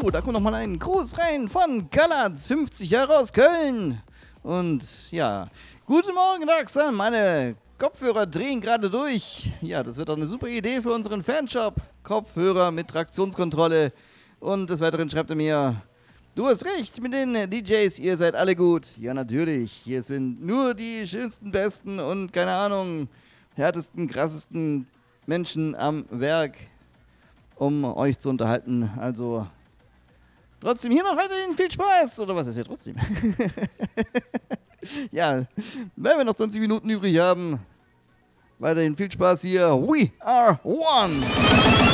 da kommt nochmal ein Gruß rein von Galatz, 50 Jahre aus Köln. Und ja, guten Morgen, Daxan, meine Kopfhörer drehen gerade durch. Ja, das wird doch eine super Idee für unseren Fanshop. Kopfhörer mit Traktionskontrolle. Und des Weiteren schreibt er mir: Du hast recht mit den DJs, ihr seid alle gut. Ja, natürlich. Hier sind nur die schönsten, besten und, keine Ahnung, härtesten, krassesten Menschen am Werk, um euch zu unterhalten. Also, trotzdem hier noch weiterhin viel Spaß. Oder was ist ja trotzdem? Ja, wenn wir noch 20 Minuten übrig haben, weiterhin viel Spaß hier. We are one.